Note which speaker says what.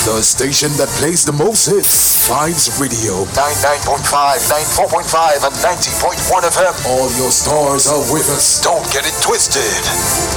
Speaker 1: The station that plays the most hits. Vibes Radio.
Speaker 2: 99.5, 94.5, and 90.1 FM.
Speaker 1: All your stars are with us.
Speaker 2: Don't get it twisted.